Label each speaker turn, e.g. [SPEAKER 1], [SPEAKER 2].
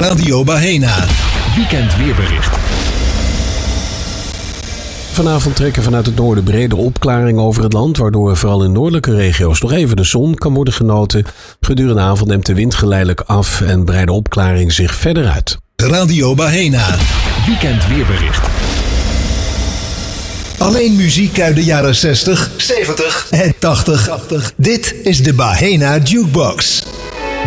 [SPEAKER 1] Radio Bahena.
[SPEAKER 2] Weekend weerbericht. Vanavond trekken vanuit het noorden brede opklaringen over het land, waardoor vooral in noordelijke regio's nog even de zon kan worden genoten. Gedurende de avond neemt de wind geleidelijk af en breidt de opklaring zich verder uit.
[SPEAKER 1] Radio Bahena.
[SPEAKER 2] Weekend weerbericht.
[SPEAKER 1] Alleen muziek uit de jaren 60, 70 en 80. Dit is de Bahena Jukebox.